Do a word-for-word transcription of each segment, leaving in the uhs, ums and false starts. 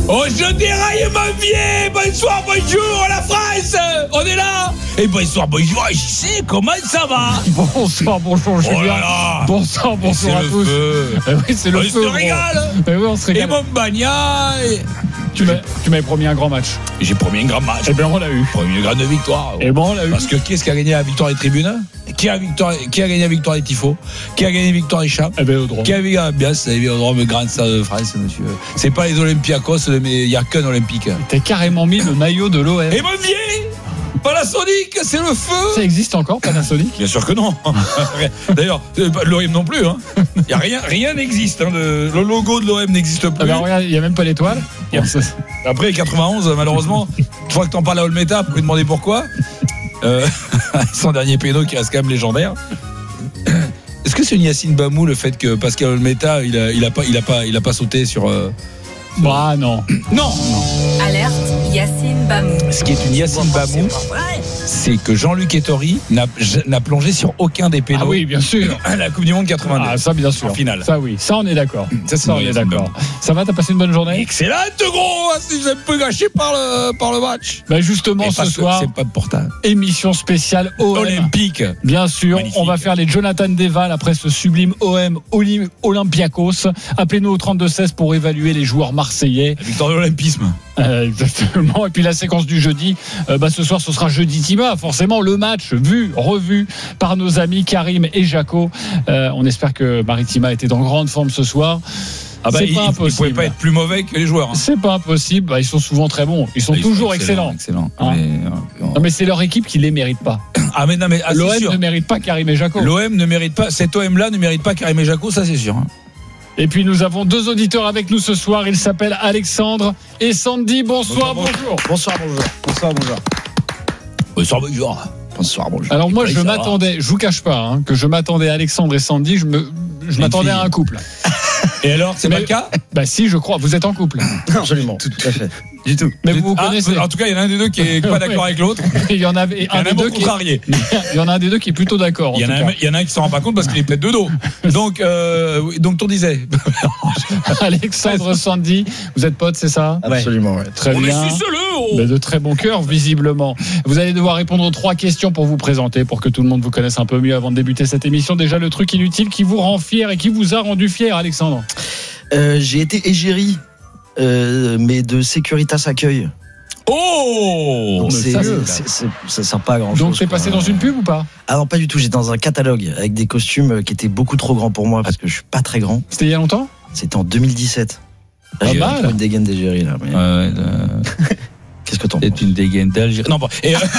Oh, je déraille ma vie. Bonsoir, bonjour, la France. On est là. Et bonsoir, bonjour, J C, comment ça va? Bonsoir, bonjour, Julien. Oh là là. Bonsoir, bonsoir à tous. Eh oui, c'est le on feu. On se régale. Eh oui, on se régale. Et mon bagna. Tu, m'as, tu m'avais promis un grand match. J'ai promis un grand match. Eh bien, on l'a eu. Promis une grande victoire. Et bon, on l'a eu. Parce que qui est-ce qui a gagné la victoire des tribunes? Qui a, victoire, qui a gagné la victoire des tifos? Qui a gagné la victoire des chats? Eh bien, Vélodrome. Qui a gagné la bien, c'est le Vélodrome, grand stade de France, monsieur. C'est pas les Olympiakos, mais il n'y a qu'un Olympique. T'as carrément mis le maillot de l'O M. Et mon vieil Panasonic, c'est le feu. Ça existe encore, Panasonic? Bien sûr que non. D'ailleurs, l'O M non plus. Hein. Y a rien, rien n'existe. Hein. Le, le logo de l'O M n'existe plus. Ah ben regarde, il n'y a même pas l'étoile. Bon, après, quatre-vingt-onze, malheureusement, je crois que t'en parles à Olmeta pour lui demander pourquoi. Euh, son dernier péno qui reste quand même légendaire. Est-ce que c'est une Yacine Bamou le fait que Pascal Olmeta il a, il a pas, il a pas, il a pas sauté sur. Euh, sur... Bah non. Non. Alerte Yacine Bamou. Ce qui est une Yacine Bamou, c'est que Jean-Luc Ettori n'a, n'a plongé sur aucun des pénaux. Ah oui, bien sûr. À la Coupe du Monde quatre-vingt-deux. Ah ça bien sûr. En finale. Ça oui, ça on est d'accord. Ça, c'est ça on est d'accord. Ça va, t'as passé une bonne journée? Excellente gros. Si vous êtes un peu gâché par le par le match. Bah justement et ce soir, c'est pas portable. Émission spéciale O M Olympique. Bien sûr, magnifique. On va faire les Jonathan Deval après ce sublime O M Olympiakos. Appelez-nous au trente-deux seize pour évaluer les joueurs marseillais. La victoire de l'Olympisme. Euh, exactement. Et puis la séquence du jeudi, euh, bah, ce soir ce sera jeudi Tima. Forcément le match vu, revu par nos amis Karim et Jaco. Euh, on espère que Maritima était en grande forme ce soir. Ah bah, c'est il, pas impossible. Il pouvait pas être plus mauvais que les joueurs. Hein. C'est pas impossible. Bah, ils sont souvent très bons. Ils sont ils toujours sont excellents. excellents. excellents. Hein mais, euh, non mais c'est leur équipe qui les mérite pas. Ah mais non mais ah, l'O M sûr. ne mérite pas Karim et Jaco. L'O M ne mérite pas. Cet O M là ne mérite pas Karim et Jaco, ça c'est sûr. Hein. Et puis nous avons deux auditeurs avec nous ce soir. Ils s'appellent Alexandre et Sandy. Bonsoir, bonjour. Bonsoir, bonjour. Bonsoir, bonjour. Bonsoir, bonjour. Bonsoir, bonjour. Alors moi, oui, je ça m'attendais, va. Je vous cache pas, hein, que je m'attendais à Alexandre et Sandy. Je me, je m'attendais à un couple. Et alors, c'est mais, pas le cas? Bah si, je crois. Vous êtes en couple. Absolument, tout à fait. Du tout. Mais vous vous ah, connaissez. En tout cas, il y en a un des deux qui est pas d'accord avec l'autre. Il y en avait il y en un a des un deux qui contrarié. Il y en a un des deux qui est plutôt d'accord. Il y en a un, il y en a un qui s'en rend pas compte parce qu'il est peut-être de dos. Donc, euh, donc t'en disais. Alexandre, Sandy, vous êtes potes, c'est ça? Absolument, ouais. Très On bien. est suceleux, oh. Mais de très bon cœur, visiblement. Vous allez devoir répondre aux trois questions pour vous présenter, pour que tout le monde vous connaisse un peu mieux avant de débuter cette émission. Déjà, le truc inutile qui vous rend fier et qui vous a rendu fier, Alexandre. Euh, j'ai été égérie, euh, mais de Securitas Accueil. Oh Donc c'est, ça, c'est, c'est, c'est, ça sert pas à grand chose. Donc, c'est passé dans une pub ou pas? Ah non, pas du tout. J'étais dans un catalogue avec des costumes qui étaient beaucoup trop grands pour moi parce que je suis pas très grand. C'était il y a longtemps? C'était en deux mille dix-sept. Là, Pas j'ai mal. une dégaine d'égérie là. Mais... Ouais, ouais, euh... Qu'est-ce que t'en C'est penses? une dégaine d'Algérie. Non, bon. Et, euh,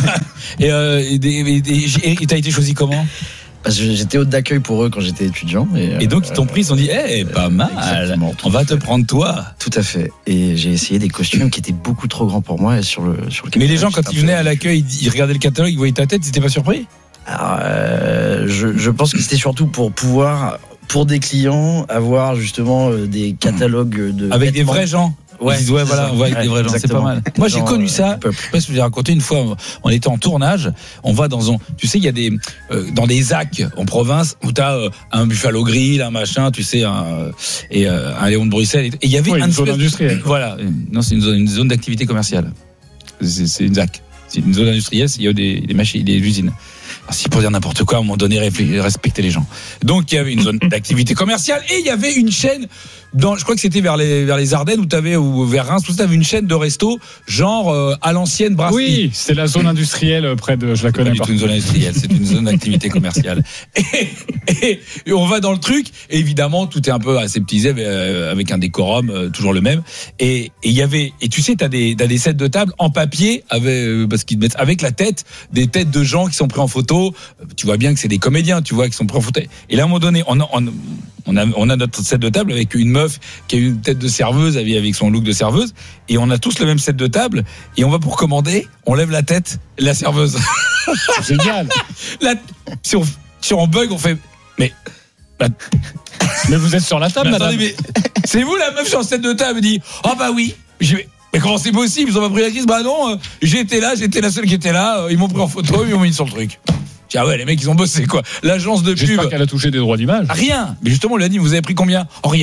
et, euh, et, et, et, et t'as été choisi comment? Parce que j'étais hôte d'accueil pour eux quand j'étais étudiant. Et, Et donc, ils t'ont euh, pris, ils se sont dit, eh, hey, pas mal. exactement, On va te prendre toi. Tout à fait. Et j'ai essayé des costumes qui étaient beaucoup trop grands pour moi et sur le sur le. Mais les gens, catalogue, quand j'étais ils un peu- venaient à l'accueil, ils regardaient le catalogue, ils voyaient ta tête, ils étaient pas surpris? Alors, euh, je, je pense que c'était surtout pour pouvoir, pour des clients, avoir justement euh, des catalogues de. Avec des vêtements. vrais gens. Ouais, Ils disent, ouais, c'est voilà, ça. on va avec Ouais, des vrais gens, c'est pas exactement. mal. Moi, j'ai Genre, connu euh, ça. du peuple. Je sais pas si je vous ai raconté une fois, on était en tournage, on va dans un, tu sais, il y a des, euh, dans des Z A C en province où t'as euh, un Buffalo Grill, un machin, tu sais, un, et euh, un Léon de Bruxelles. Et il y avait Oui, un une zone espèce- industrielle. Voilà. Non, c'est une zone, une zone d'activité commerciale. C'est, c'est une Z A C. C'est une zone industrielle, il y a des, des machines, des usines. Alors, si pour dire n'importe quoi, à un moment donné, réfléchir, respecter les gens. Donc, il y avait une zone d'activité commerciale et il y avait une chaîne dans, je crois que c'était vers les, vers les Ardennes où t'avais, ou vers Reims, où t'avais une chaîne de resto, genre, euh, à l'ancienne brasserie. Oui, c'est la zone industrielle près de, je la C'est pas connais du pas. tout une zone industrielle, c'est une zone d'activité commerciale. Et, et, et on va dans le truc, et évidemment, tout est un peu aseptisé euh, avec un décorum euh, toujours le même. Et il y avait, et tu sais, t'as des, t'as des sets de table en papier avec, euh, parce qu'ils mettent avec la tête, des têtes de gens qui sont pris en photo. Tu vois bien que c'est des comédiens, tu vois, qui sont pris en photo. Et là, à un moment donné, on a, on, on a, on a notre set de table avec une meuf qui a une tête de serveuse avec avec son look de serveuse, et on a tous le même set de table, et on va pour commander, on lève la tête, la serveuse. Génial. Là, si on, si on bug, on fait. Mais. Bah, Mais vous êtes sur la table, mais madame. attendez, mais c'est vous la meuf sur le set de table, elle dit oh bah oui. Je vais, mais comment c'est possible? Ils ont pas pris la crise? Bah non, euh, j'étais là, j'étais la seule qui était là, euh, ils m'ont pris en photo, ils m'ont mis sur le truc. J'ai dit, ah ouais, les mecs, ils ont bossé quoi. L'agence de pub. J'espère qu'elle a touché des droits d'image. Rien. Mais justement, on lui a dit, vous avez pris combien? Oh, rien.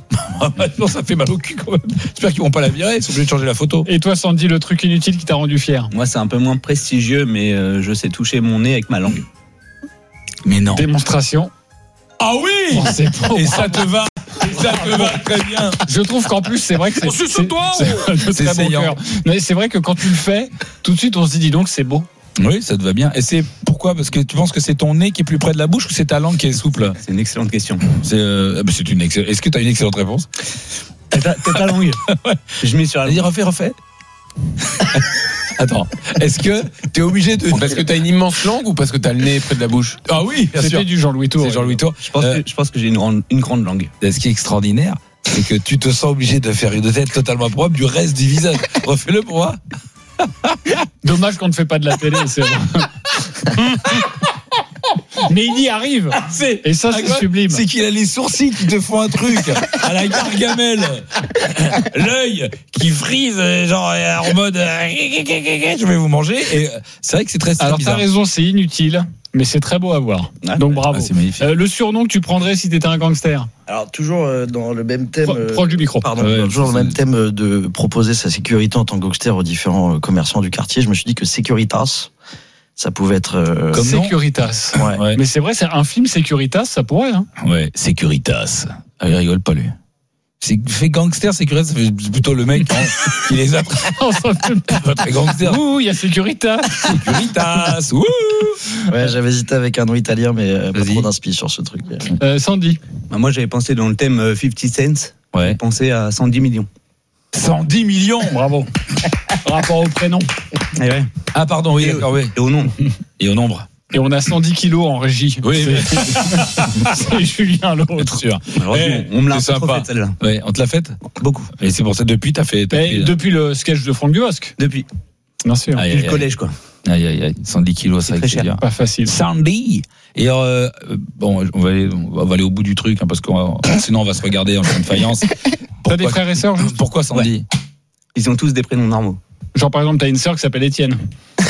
Non, ça fait mal au cul quand même. J'espère qu'ils vont pas la virer. Ils sont obligés de changer la photo. Et toi, Sandy, le truc inutile qui t'a rendu fier? Moi, c'est un peu moins prestigieux, mais euh, je sais toucher mon nez avec ma langue. Mais non. Démonstration. Ah oui. Oh, c'est beau. Et ça te va. Et ça te va très bien. Je trouve qu'en plus, c'est vrai que c'est, On suce c'est, toi, c'est de c'est très bon saillant. cœur. Mais c'est vrai que quand tu le fais, tout de suite, on se dit, dis donc, c'est beau. Oui, ça te va bien. Et c'est pourquoi? Parce que tu penses que c'est ton nez qui est plus près de la bouche ou c'est ta langue qui est souple? C'est une excellente question. C'est, euh, bah, c'est une excellente. Est-ce que tu as une excellente réponse? T'as ta, t'as ta langue. Ouais. Je mets sur la Vas-y, refais, refais. Attends, est-ce que t'es obligé de. Parce que t'as une immense langue ou parce que t'as le nez près de la bouche? Ah oui, bien C'était sûr. du Jean-Louis Tour. C'est Jean-Louis Tour. Je pense, Euh, que, je pense que j'ai une grande, une grande langue. Ce qui est extraordinaire, c'est que tu te sens obligé de faire une tête totalement propre du reste du visage. Refais-le pour moi. Dommage qu'on ne fait pas de la télé, c'est vrai. Mais il y arrive. C'est, Et ça, c'est incroyable, sublime. C'est qu'il a les sourcils qui te font un truc à la Gargamel. L'œil qui frise, genre en mode je vais vous manger. Et c'est vrai que c'est très, très Alors, bizarre. t'as raison, c'est inutile, mais c'est très beau à voir. Ah, Donc, bravo. Ah, c'est magnifique. Euh, le surnom que tu prendrais si t'étais un gangster? Alors toujours euh, dans le même thème. Pro- euh, proche du micro. Pardon, Ouais, toujours c'est- dans le même thème euh, de proposer sa sécurité en tant que gangster aux différents euh, commerçants du quartier. Je me suis dit que Securitas, ça pouvait être. euh, Comme nom Securitas. ouais. Ouais. Mais c'est vrai, c'est un film Securitas, ça pourrait. Hein. Ouais, Securitas. Ah, il rigole pas lui. C'est fait gangster, Securitas, ça fait plutôt le mec hein, qui les a Oh, ça fait- pas très gangster. Ouh, il y a Securitas. Securitas. Ouh. Ouais, j'avais hésité avec un nom italien, mais euh, pas Vas-y. trop d'inspi sur ce truc. Euh, Sandy. Bah, moi, j'avais pensé dans le thème euh, cinquante cents. Ouais. J'ai pensé à cent dix millions. cent dix millions. Bravo. Rapport au prénom. Et, ouais. Ah pardon, oui, Et- d'accord, oui. Et au nom. Et au nombre. Et on a cent dix kilos en régie. Oui, c'est, c'est Julien Bien l'autre. sûr. Alors, Eh, on me l'a un c'est peu trop sympa. fait celle-là. Ouais, on te l'a faite. Beaucoup. Et c'est pour ça depuis t'as fait. T'as Mais pris, là. depuis le sketch de Franck Dubosc. Depuis. Bien sûr. Aïe, Depuis aïe, le aïe. collège, quoi. Aïe aïe aïe. cent dix kilos, ça C'est très cher. dur. Pas facile. Sandy. Et euh, bon, on va aller, on va aller au bout du truc hein, parce que sinon on va se regarder en train de faillance. T'as des frères et sœurs juste? Pourquoi Sandy? Ils ont tous des prénoms normaux. Genre par exemple, t'as une sœur qui s'appelle Étienne.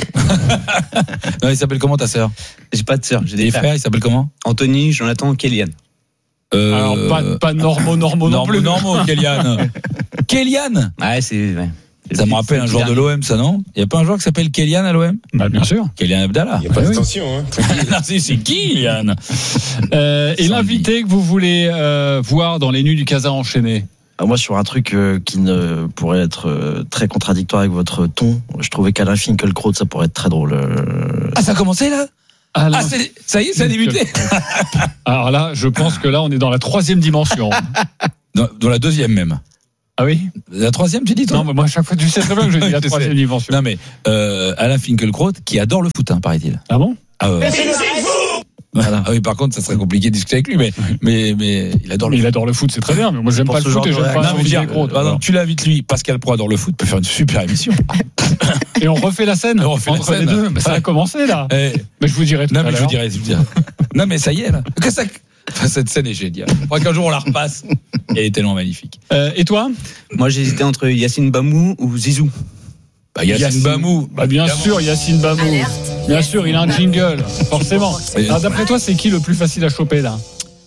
Non, il s'appelle comment ta sœur? J'ai pas de sœur, j'ai Des des frères, frères. il s'appelle comment? Anthony, Jonathan, Kélian. Euh, Alors pas, pas normaux, normaux non normaux, plus. normaux, Kélian. Kélian. Ouais, c'est. Ouais. Ça me rappelle un joueur de l'O M, ça non? Il y a pas un joueur qui s'appelle Kélian à l'O M? Bah bien sûr. Kélian Abdallah. Il n'y a pas Ah oui. d'attention, hein. Non, c'est c'est qui, Kélian? Euh, et Sandy. l'invité que vous voulez euh, voir dans les nuits du Casa enchaîné? Ah, moi, sur un truc euh, qui ne pourrait être euh, très contradictoire avec votre ton, je trouvais qu'Alain Finkielkraut, ça pourrait être très drôle. euh. Ah, ça a commencé là? Alain. Ah, c'est- ça y est, ça a débuté? Alors là, je pense que là, on est dans la troisième dimension. Dans, dans la deuxième même. Ah oui? La troisième, tu dis toi? Non, mais moi, à chaque fois, tu sais très bien que je dis la Je troisième sais. dimension. Non mais euh, Alain Finkielkraut qui adore le foot, hein, paraît-il. Ah bon? Ah, ouais. Voilà. Ah oui, par contre, ça serait compliqué de discuter avec lui, mais mais mais il adore le Il foot. adore le foot, c'est très bien, mais moi, j'aime Pour pas le ce foot genre et de j'aime réaction. pas Non, son mais je veux dire, Finkielkraut. par exemple, tu l'invites lui, Pascal Pro adore le foot, peut faire une super émission. Et on refait la scène Et on refait la entre les scène. deux. Mais ça a commencé là. Eh, Mais je vous dirai tout non à mais je l'heure. vous dirai, je vous dirai. Non mais ça y est là. Que ça. Enfin, cette scène est géniale. Il faudra qu'un jour on la repasse. Elle est tellement magnifique. Euh, et toi? Moi, j'hésitais entre Yacine Bamou ou Zizou. Bah, Yacine Yacine. Bamou. Bah bien évidemment. sûr, Yacine Bamou. Alerte. Bien sûr, il a un jingle, forcément. Et- Alors d'après toi, c'est qui le plus facile à choper là?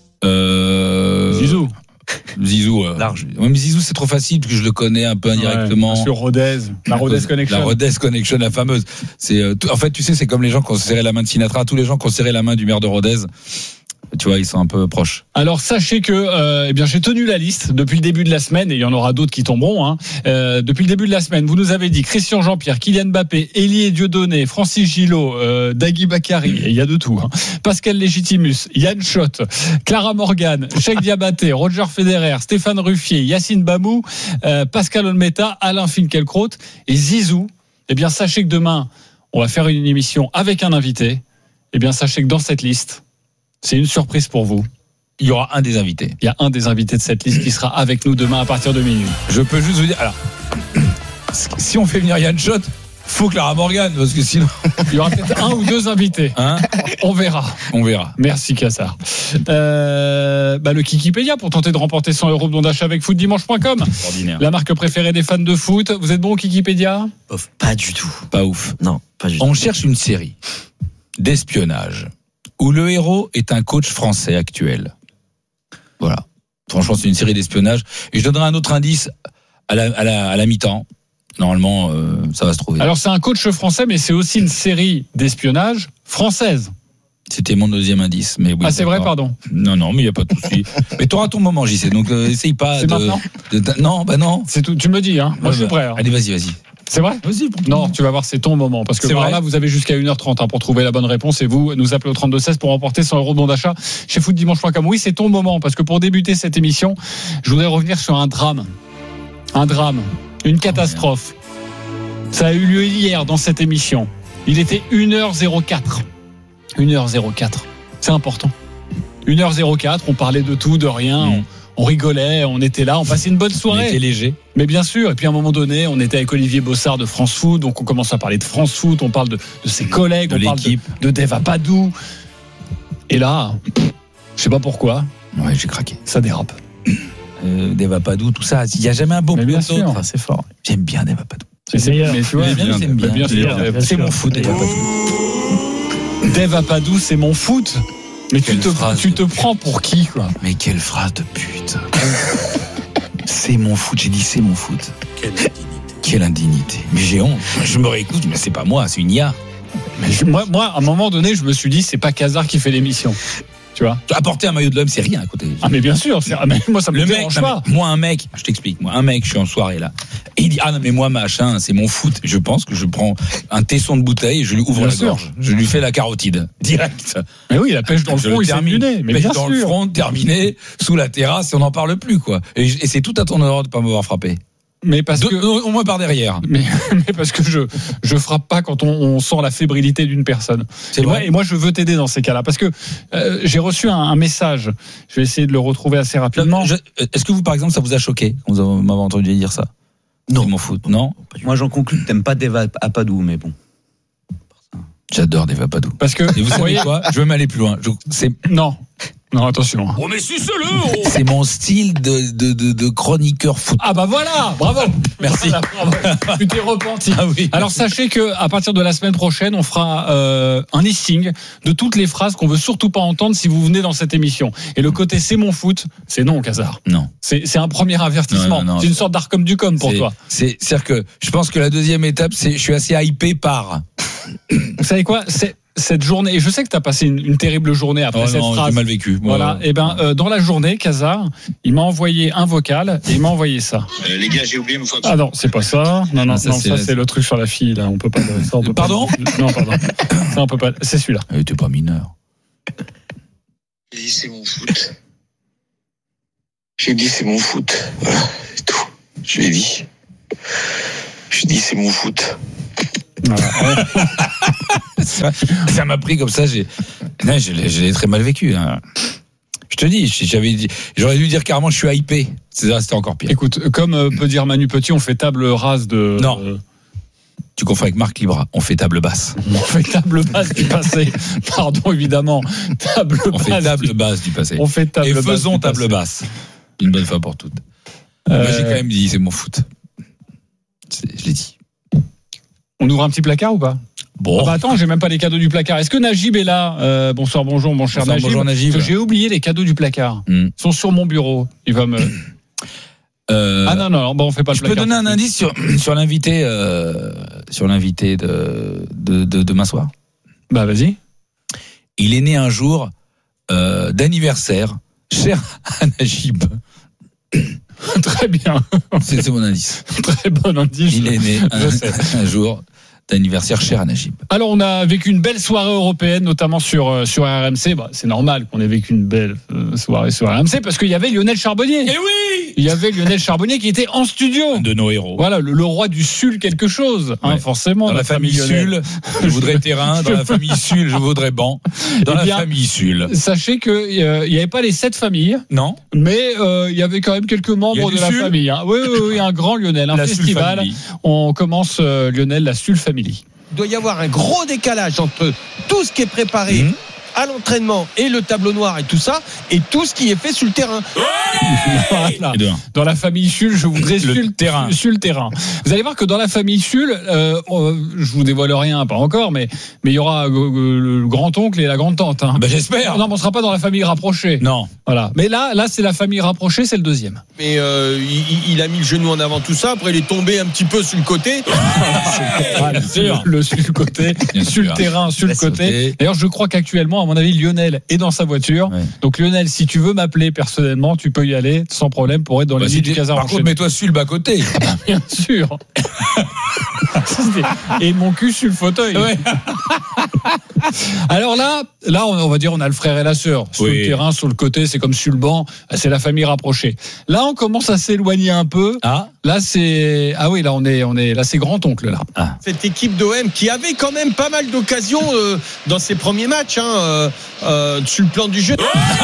Euh... Zizou. Zizou. euh, Large. Ouais, mais Zizou c'est trop facile parce que je le connais un peu indirectement. Ouais, sur Rodez, la Rodez Connection. La Rodez Connection, la fameuse. C'est, euh, tout- en fait, tu sais, c'est comme les gens qui ont serré la main de Sinatra. Tous les gens qui ont serré la main du maire de Rodez, tu vois, ils sont un peu proches. Alors sachez que euh, eh bien j'ai tenu la liste depuis le début de la semaine et il y en aura d'autres qui tomberont. Hein. Euh, depuis le début de la semaine, vous nous avez dit Christian Jean-Pierre, Kylian Mbappé, Elie Dieudonné, Francis Gillot, euh, Dagui Bakary, et il y a de tout. Hein. Pascal Légitimus, Yann Schott, Clara Morgan, Cheikh Diabaté, Roger Federer, Stéphane Ruffier, Yacine Bamou, euh, Pascal Olmeta, Alain Finkielkraut et Zizou. Eh bien sachez que demain on va faire une émission avec un invité. Eh bien sachez que dans cette liste, c'est une surprise pour vous. Il y aura un des invités. Il y a un des invités de cette liste qui sera avec nous demain à partir de minuit. Je peux juste vous dire, alors, si on fait venir Yann Schott, faut Clara Morgan, parce que sinon, Il y aura peut-être un ou deux invités. hein, On verra. on verra. Merci Cassard. Euh, bah le Kikipédia pour tenter de remporter cent euros de bon d'achat avec footdimanche point com. Extraordinaire. La marque préférée des fans de foot. Vous êtes bon au Kikipédia? Pas du tout. Pas ouf. Non, pas du tout. On cherche une série d'espionnage où le héros est un coach français actuel. Voilà. Franchement, c'est une série d'espionnage. Et je donnerai un autre indice à la, à la, à la mi-temps. Normalement, euh, ça va se trouver. Alors, c'est un coach français, mais c'est aussi une série d'espionnage française. C'était mon deuxième indice. Mais oui, ah, c'est vrai, pardon. Non, non, mais il n'y a pas de souci. Mais tu auras ton moment, J C. Donc, euh, essaye pas c'est de, maintenant de, de. Non, bah non. C'est tout. Tu me dis, hein. Moi, ouais, je suis prêt. Hein. Allez, vas-y, vas-y. C'est vrai ? Vas-y. Pour Non, tu vas voir, c'est ton moment. Parce que c'est par vrai. là, vous avez jusqu'à une heure trente hein, pour trouver la bonne réponse. Et vous, nous appelez au trente-deux seize pour remporter cent euros de bon d'achat chez foot dimanche point com. Oui, c'est ton moment. Parce que pour débuter cette émission, je voudrais revenir sur un drame. Un drame. Une catastrophe. Ça a eu lieu hier dans cette émission. Il était une heure zéro quatre. une heure zéro quatre. C'est important. une heure zéro quatre, on parlait de tout, de rien. Mmh. On, on rigolait, on était là, on passait une bonne soirée. On était léger. Mais bien sûr, et puis à un moment donné, on était avec Olivier Bossard de France Foot, donc on commence à parler de France Foot, on parle de, de ses collègues, de on l'équipe. parle de, de Dave Apadou. Et là, je sais pas pourquoi. Ouais, j'ai craqué. Ça dérape. Euh, Dave Apadou, tout ça. Il n'y a jamais un beau mais bien sûr, sûr, c'est fort. J'aime bien Dave Apadou. C'est meilleur. Mais tu vois, bien, bien, bien, bien, bien, bien bien, sûr. c'est mon foot, Dave Apadou. Dave Apadou, c'est mon foot. Mais tu te, tu te prends pour qui, quoi? Mais quelle phrase de pute. C'est mon foot, j'ai dit c'est mon foot. Quelle indignité. Quelle indignité. Mais j'ai honte. Je me réécoute, mais c'est pas moi, c'est une I A. Mais je, moi, moi, à un moment donné, je me suis dit, c'est pas Cazard qui fait l'émission. Tu vois, apporter un maillot de l'homme, c'est rien à côté. Ah mais bien sûr, c'est, mais moi ça me le dérange mec, pas. Non, moi un mec, je t'explique, moi un mec, je suis en soirée là, et il dit ah non mais moi machin, c'est mon foot. Je pense que je prends un tesson de bouteille, et je lui ouvre bien la sûr. gorge, je lui fais la carotide direct. Mais oui, la pêche dans le je front, le il s'est luné. Mais pêche bien dans sûr. le front, terminé, sous la terrasse, et on n'en parle plus quoi. Et, et c'est tout à ton honneur de pas m'avoir frappé. Mais parce de, que au moins par derrière. Mais, mais parce que je je frappe pas quand on, on sent la fébrilité d'une personne. C'est et, vrai. moi, et moi je veux t'aider dans ces cas-là parce que euh, j'ai reçu un, un message. Je vais essayer de le retrouver assez rapidement. Je, est-ce que vous par exemple ça vous a choqué quand vous m'avez entendu dire ça? Non, mon foot. Non. Moi j'en conclus que t'aimes pas Dave Apadou, mais bon. J'adore Dave Apadou. Parce que et vous savez quoi? Je veux m'aller plus loin. Je, c'est non. Non, attention. Oh, mais suce-le oh c'est mon style de, de, de, de chroniqueur foot. Ah bah voilà, bravo. Merci. Voilà, bravo. Tu t'es repenti. Ah oui. Alors sachez que à partir de la semaine prochaine, on fera euh, un listing de toutes les phrases qu'on veut surtout pas entendre si vous venez dans cette émission. Et le côté c'est mon foot, c'est non, Cazard. Non. C'est, c'est un premier avertissement. Non, non, non. C'est une sorte d'arcom du com pour c'est, toi. C'est, c'est-à-dire que je pense que la deuxième étape, c'est je suis assez hypé par. Vous savez quoi? C'est cette journée, et je sais que tu as passé une, une terrible journée après oh cette non, phrase. J'ai mal vécu. Voilà. Ouais. Et ben, euh, dans la journée, Cazard, il m'a envoyé un vocal et il m'a envoyé ça. Euh, les gars, j'ai oublié une fois. Ah non, c'est pas ça. Non, non, ah, ça, non, c'est, ça c'est le truc sur la fille là. On peut pas. Ça, on peut pardon pas, Non, pardon. Ça on peut pas. C'est celui-là. Il était pas mineur. J'ai dit c'est mon foot. J'ai dit c'est mon foot. Voilà, c'est tout. Je l'ai dit. Je dis c'est mon foot. Voilà. ça, ça m'a pris comme ça. J'ai, non, je, l'ai, je l'ai très mal vécu. Hein. Je te dis, j'avais dit, j'aurais dû dire carrément, je suis hypé. C'est, c'était encore pire. Écoute, comme euh, peut dire Manu Petit, on fait table rase de. Non. Euh, tu confonds avec Marc Libra. On fait table basse. On fait table basse du passé. Pardon, évidemment. Table on basse. fait table du... basse du passé. On fait table Et basse. Et faisons table basse. Une bonne fois pour toutes. Euh... Moi, j'ai quand même dit, c'est mon foot. C'est, je l'ai dit. On ouvre un petit placard ou pas? Bon. Ah bah attends, j'ai même pas les cadeaux du placard. Est-ce que Najib est là? euh, Bonsoir, bonjour, mon cher bonsoir, Najib. Bonjour Najib. J'ai oublié les cadeaux du placard. Mm. Ils sont sur mon bureau. Il va me. Euh, ah non non, non bon, on fait pas le je placard. Je peux donner un indice sur sur l'invité euh, sur l'invité de de, de demain soir. Bah vas-y. Il est né un jour euh, d'anniversaire, cher à Najib. Très bien. C'est, c'est mon indice. Très bon indice. Il est né un, un jour d'anniversaire cher à Najib. Alors on a vécu une belle soirée européenne, notamment sur sur R M C. Bah, c'est normal qu'on ait vécu une belle euh, soirée sur R M C parce qu'il y avait Lionel Charbonnier. Eh oui. Il y avait Lionel Charbonnier qui était en studio. Un de nos héros. Voilà, le, le roi du Sul quelque chose, hein, ouais. Forcément. Dans la, la famille, famille Sul, je voudrais terrain. Dans la famille Sul, je voudrais banc. Dans eh bien, la famille Sul. Sachez que euh, il y avait pas les sept familles. Non. Mais euh, il y avait quand même quelques membres de la Sul famille. Hein. Oui, oui, oui, un grand Lionel, un la festival. On commence euh, Lionel la Sul Family. Il doit y avoir un gros décalage entre tout ce qui est préparé mmh. à l'entraînement et le tableau noir et tout ça, et tout ce qui est fait sur le terrain. Voilà. Dans la famille Sul, je voudrais le sur le terrain. Sur le terrain. Vous allez voir que dans la famille Sul, euh, euh, je vous dévoile rien, pas encore, mais mais il y aura euh, le grand-oncle et la grande-tante. Hein. Ben j'espère. Non, mais on sera pas dans la famille rapprochée. Non. Voilà. Mais là, là, c'est la famille rapprochée, c'est le deuxième. Mais euh, il, il a mis le genou en avant, tout ça. Après, il est tombé un petit peu sur le côté. Voilà, sûr. Le, le sur le côté, Bien sur sûr. le terrain, sur le côté. Sauter. D'ailleurs, je crois qu'actuellement, à mon avis, Lionel est dans sa voiture. Ouais. Donc Lionel, si tu veux m'appeler personnellement, tu peux y aller sans problème pour être dans Bah, les si lits du tu- Casar par contre, mets-toi sur le bas-côté. bien sûr. Et mon cul sur le fauteuil. Ouais. Alors là, là, on va dire, on a le frère et la sœur. Sur Oui. le terrain, sur le côté, c'est comme sur le banc. C'est la famille rapprochée. Là, on commence à s'éloigner un peu. Ah. Là, c'est, ah oui, là, on est, on est, là, c'est grand-oncle, là. Cette équipe d'O M qui avait quand même pas mal d'occasions euh, dans ses premiers matchs, hein, euh, euh, sur le plan du jeu.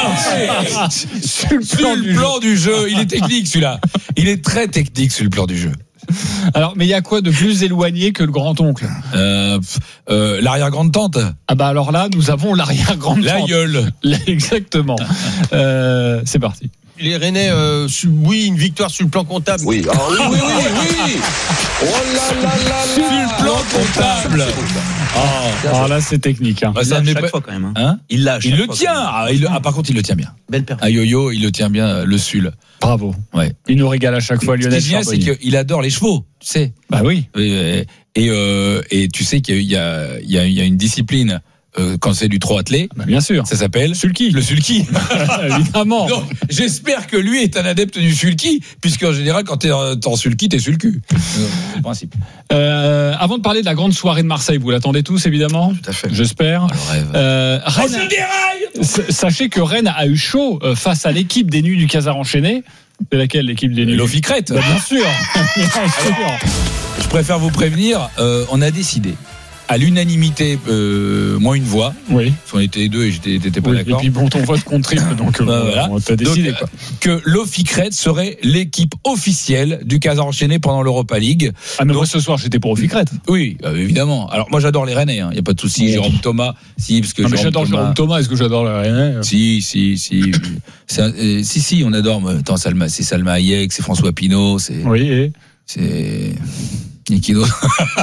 Sur le Sur plan le du plan du jeu, il est technique celui-là. Il est très technique sur le plan du jeu. Alors, mais il y a quoi de plus éloigné que le grand-oncle? Euh, pff, euh, l'arrière-grande-tante. Ah bah alors là, nous avons l'arrière-grand-tante. La gueule. Exactement. Euh, c'est parti. Les Rennais, euh, sur- oui, une victoire sur le plan comptable. Oui, ah oui, oui, oui, oui. Oh là là là là. Sur le plan comptable. Oh, alors là, c'est technique. Hein. Bah, Il ça l'a à n'est chaque pas- fois quand même. Hein. Hein Il l'a à chaque Il le fois, tient. quand même. Ah, il le- ah, par contre, il le tient bien. Belle perte. Ah, Yo-Yo, il le tient bien, euh, le Sul. Bravo. Ouais. Il nous régale à chaque fois, Ce qui Lionel est génial, c'est Charbonnier. qu'il adore les chevaux, tu sais. Bah oui. Et, et, euh, et tu sais qu'il y a, il y a, il y a une discipline euh, quand c'est du trot attelé. Bah bien sûr. Ça s'appelle Sulky. le sulky. Évidemment. Donc, j'espère que lui est un adepte du sulky, puisqu'en général, quand t'es en, t'es en sulky, t'es sur le cul. C'est le principe. Euh, avant de parler de la grande soirée de Marseille, vous l'attendez tous, évidemment. Tout à fait. J'espère. Le rêve. Euh, Oh, Rennes, je déraille S- sachez que Rennes a eu chaud euh, face à l'équipe des Nuits du Casar enchaîné. C'est laquelle l'équipe des Nuits? L'Oficrète. Bah, bien sûr. Bien sûr. Je préfère vous prévenir, euh, on a décidé, à l'unanimité, euh, moins une voix, Oui. parce qu'on était deux et j'étais t'étais pas Oui, et d'accord, puis bon, ton vote compte triple, donc euh, Bah, voilà. on t'a décidé. Donc, Quoi. que l'Oficrète serait l'équipe officielle du Casar enchaîné pendant l'Europa League. Ah mais donc- moi ce soir j'étais pour Oficrète. Oui, euh, évidemment. Alors moi j'adore les Rennais, il hein, n'y a pas de souci. Bon. Jérôme Thomas, si, parce que Non, mais Jérôme j'adore Thomas, Jérôme Thomas. Est-ce que j'adore le Rennais? Si, si, si. C'est un- euh, si, si, on adore. mais Attends, Salma, c'est Salma Hayek, c'est François Pinault, c'est. Oui. Et... C'est. Et qui d'autre?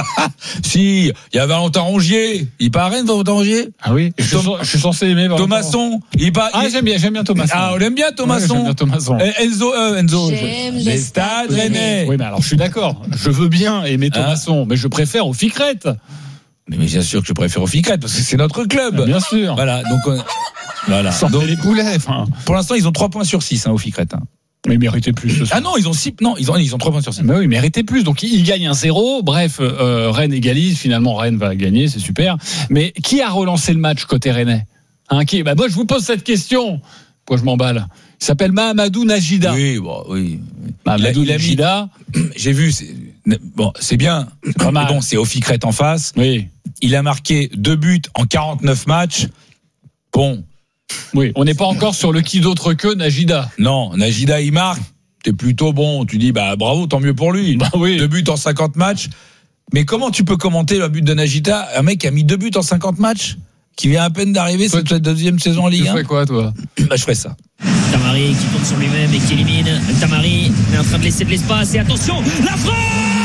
Si, il y a Valentin Rongier. Il part à Rennes, Valentin Rongier? Ah oui. Je suis, Tom- je suis censé aimer. Valentin. Thomasson. Il part. Ah il- j'aime bien, j'aime bien Thomasson. Ah, on l'aime bien, Ouais, j'aime Thomasson. bien Thomasson. Euh, Enzo, euh, Enzo. J'aime Les les stades stades rennais. Oui, mais alors je suis d'accord. Je veux bien aimer Hein Thomasson, mais je préfère Oficrète. Mais, mais bien sûr que je préfère au Ficrète parce que c'est notre club. Bien sûr. Voilà, donc. on- Voilà. Sortez Donc, les poulets. Enfin, pour l'instant, ils ont trois points sur six, hein, au Ficrète. Hein. mais méritez plus. Ce soir. Ah non, ils ont six. Non, ils ont, ils ont trois points sur six. Mais oui, méritez plus. Donc il gagne un zéro. Bref, euh, Rennes égalise. Finalement, Rennes va gagner, c'est super. Mais qui a relancé le match côté rennais? Hein, qui bah, moi, je vous pose cette question. Pourquoi je m'emballe? Il s'appelle Mahamadou Najida. Oui, bon, oui. Mahamadou Il a- il a mis- Najida. J'ai vu. c'est- Bon, c'est bien. Pas mal. Mais bon, c'est au Ficrète en face. Oui. Il a marqué deux buts en quarante-neuf matchs. Bon, Oui. On n'est pas encore sur le qui d'autre que Najida. non, Najida, il marque. T'es plutôt bon. Tu dis, bah bravo, tant mieux pour lui. Bah oui. Deux buts en cinquante matchs. Mais comment tu peux commenter le but de Najida? Un mec qui a mis deux buts en cinquante matchs, qui vient à peine d'arriver, Toi, c'est sa deuxième saison en Tu Ligue un. fais quoi, toi? Bah, je ferais ça. Tamari qui tourne sur lui-même et qui élimine. Tamari est en train de laisser de l'espace et attention, la frappe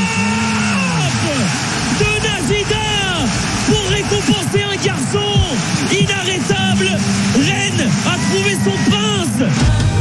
de Najida pour récompenser un garçon inarrêtable. Rennes a trouvé son prince.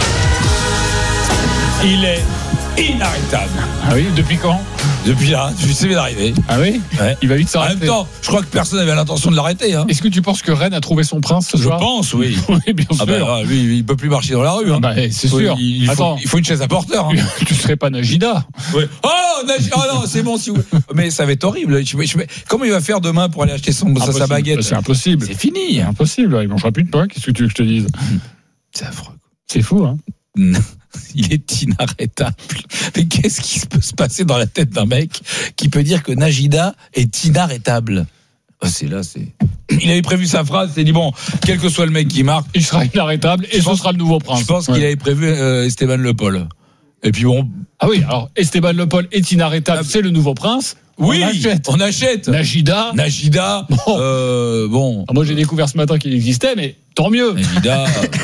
Il est inarrêtable. Ah oui. Depuis quand? Depuis là, je sais d'arriver. Ah oui. Ouais. Il va vite En même s'arrêter. temps, je crois que personne n'avait l'intention de l'arrêter. Hein. Est-ce que tu penses que Rennes a trouvé son prince ce Je soir? pense, oui. Oui, bien sûr. Ah bah, ah, lui, il peut plus marcher dans la rue. Hein. Ah bah, c'est Faut- sûr. Il, il faut, Attends. il faut une chaise à porteur. Hein. Tu serais pas Najida. Ouais. Oh, Naj- oh non, c'est bon si vous. Mais ça va être horrible. Je, je, comment il va faire demain pour aller acheter son, sa, sa Impossible. baguette? C'est impossible. C'est fini. C'est impossible. Il mangera plus de pain. Qu'est-ce que tu veux que je te dise? C'est affreux. C'est fou, hein. Il est inarrêtable. Mais qu'est-ce qui peut se passer dans la tête d'un mec qui peut dire que Najida est inarrêtable? Ah, c'est là, c'est. Il avait prévu sa phrase, il s'est dit bon, quel que soit le mec qui marque, Il sera inarrêtable et Je ce pense- sera le nouveau prince. je pense Ouais. qu'il avait prévu euh, Esteban Le Paul. Et puis bon, Ah oui, alors Esteban Le Paul est inarrêtable, Ah, c'est le nouveau prince. Oui, on achète. On achète. Najida. Najida. Bon. Euh, bon. Ah, moi, j'ai découvert ce matin qu'il existait, mais tant mieux. Najida.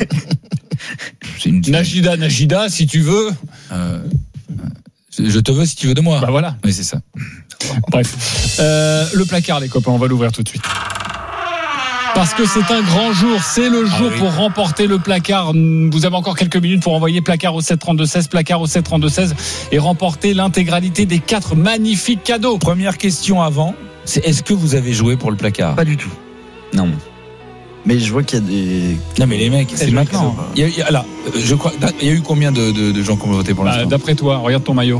c'est une... Najida, Najida, si tu veux. Euh, je te veux si tu veux de moi. Bah voilà. Oui, c'est ça. Bref. Euh, le placard, les copains, on va l'ouvrir tout de suite. Parce que c'est un grand jour, c'est le jour ah oui. pour remporter le placard. Vous avez encore quelques minutes pour envoyer placard au sept trente-deux seize, placard au sept trente-deux seize et remporter l'intégralité des quatre magnifiques cadeaux. Première question avant, c'est est-ce que vous avez joué pour le placard ? Pas du tout. Non. Mais je vois qu'il y a des. Non mais les mecs, c'est maintenant. Il y a, il y a, là, je crois, il y a eu combien de, de, de gens qui ont voté pour l'instant ? Bah, d'après toi, regarde ton maillot.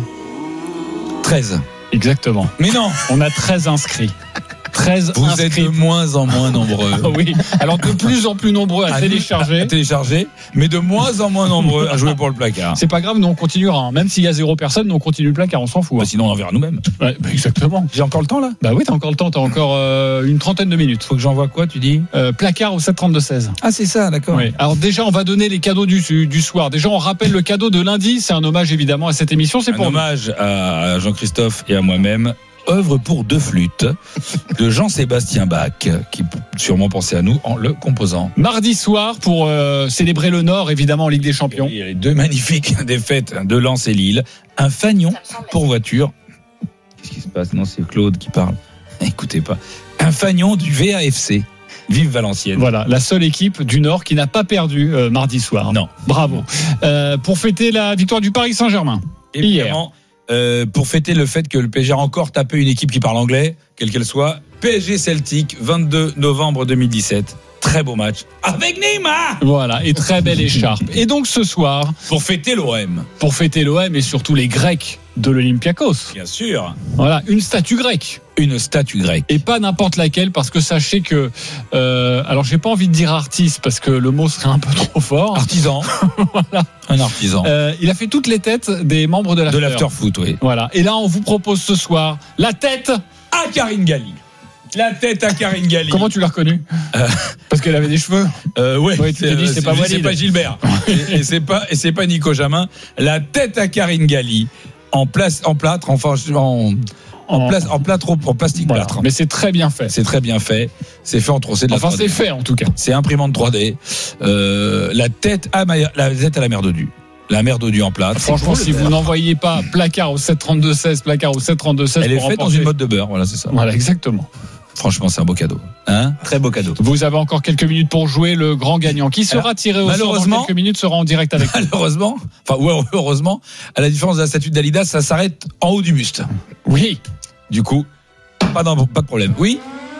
treize. Exactement. Mais non. On a treize inscrits. treize Vous inscrits. êtes de moins en moins nombreux. Oui, alors de plus en plus nombreux à, à télécharger. À télécharger, mais de moins en moins nombreux à jouer pour le placard. C'est pas grave, nous on continuera. Hein. Même s'il y a zéro personne, nous on continue le placard, on s'en fout. Hein. Bah sinon on en verra nous-mêmes. Ouais, bah exactement. J'ai encore le temps là ? Bah oui, t'as encore le temps, t'as encore euh, une trentaine de minutes. Faut que j'envoie quoi, tu dis ? euh, Placard au sept trente-deux seize. Ah c'est ça, d'accord. Oui. Alors déjà, on va donner les cadeaux du, du soir. Déjà, on rappelle le cadeau de lundi. C'est un hommage évidemment à cette émission. C'est un pour hommage à Jean-Christophe et à moi-même. Œuvre pour deux flûtes de Jean-Sébastien Bach, qui sûrement pensait à nous en le composant. Mardi soir, pour euh, célébrer le Nord, évidemment, en Ligue des Champions. Il y a les deux magnifiques défaites de Lens et Lille. Un fanion pour voiture. Qu'est-ce qui se passe ? Non, c'est Claude qui parle. Écoutez pas. Un fanion du V A F C. Vive Valenciennes. Voilà, la seule équipe du Nord qui n'a pas perdu euh, mardi soir. Non. Bravo. Euh, pour fêter la victoire du Paris Saint-Germain. Évidemment. Euh, pour fêter le fait que le P S G a encore tapé une équipe qui parle anglais, quelle qu'elle soit. P S G Celtic, vingt-deux novembre deux mille dix-sept. Très beau match. Avec Neymar. Voilà, et très belle écharpe. Et donc ce soir, pour fêter l'O M. Pour fêter l'O M et surtout les Grecs de l'Olympiakos. Bien sûr. Voilà, une statue grecque. Une statue grecque. Et pas n'importe laquelle, parce que sachez que... Euh, alors, j'ai pas envie de dire artiste, parce que le mot serait un peu trop fort. Artisan. Voilà. Un artisan. Euh, il a fait toutes les têtes des membres de l'after. De l'afterfoot, oui. Voilà. Et là, on vous propose ce soir la tête à Karine Galli. La tête à Karine Galli. Comment tu l'as reconnue ? euh, Parce qu'elle avait des cheveux. Euh, ouais. ouais tu t'es dit, c'est, c'est pas Walid. C'est pas Gilbert. et, et c'est pas et c'est pas Nico Jamin. La tête à Karine Galli en place, en plâtre, enfin en en, place, en plâtre, en plastique voilà. plâtre. Mais c'est très bien fait. C'est très bien fait. C'est fait en trocé de la enfin, trois D. c'est fait en tout cas. C'est imprimante trois D. Euh, la tête à ma, la tête à la mère Dodu. La mère Dodu en plâtre. Franchement, si vous n'envoyez pas placard au sept trente-deux seize, placard au sept trente-deux seize, elle est faite dans une mode de beurre. Voilà, c'est ça. Voilà, exactement. Franchement, c'est un beau cadeau. Hein ? Très beau cadeau. Vous avez encore quelques minutes pour jouer le grand gagnant qui sera Alors, tiré au sort dans quelques minutes, sera en direct avec nous. Malheureusement, enfin ouais, heureusement, à la différence de la statue d'Alida, ça s'arrête en haut du buste. Oui. Du coup, pas, pas de problème. Oui.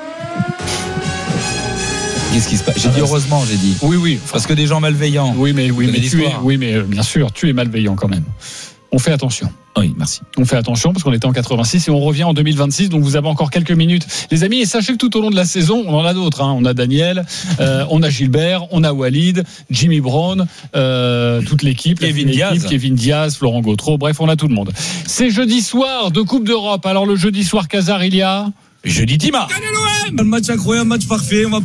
Qu'est-ce qui se passe ? J'ai dit heureusement, j'ai dit. Oui, oui. Parce que des gens malveillants. Oui, mais oui, mais tu es, oui, mais bien sûr, tu es malveillant quand même. On fait attention. Oui, merci. On fait attention parce qu'on était en quatre-vingt-six et on revient en deux mille vingt-six, donc vous avez encore quelques minutes, les amis. Et sachez que tout au long de la saison, on en a d'autres. Hein. On a Daniel, euh, on a Gilbert, on a Walid, Jimmy Brown, euh, toute l'équipe, Kevin Diaz, équipe, Kevin Diaz, Florent Gautreau. Bref, on a tout le monde. C'est jeudi soir de Coupe d'Europe. Alors le jeudi soir, Casar, il y a jeudi Tima. Un match incroyable, un match parfait. On va